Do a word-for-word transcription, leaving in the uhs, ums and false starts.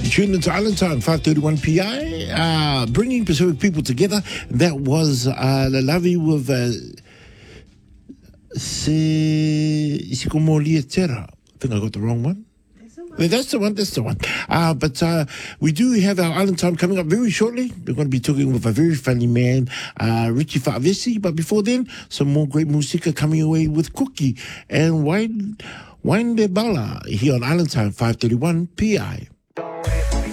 Tuned into Island Time, five thirty-one P I, uh, bringing Pacific people together. That was uh, Lalavi with uh, Se Isikomolia Terra. I think I got the wrong one. That's the one, that's the one. Uh, but uh, we do have our Island Time coming up very shortly. We're going to be talking with a very funny man, uh, Richie Fa'avesi. But before then, some more great musica coming away with Cookie and Wine, Wine de Bala here on Island Time, five thirty-one P I.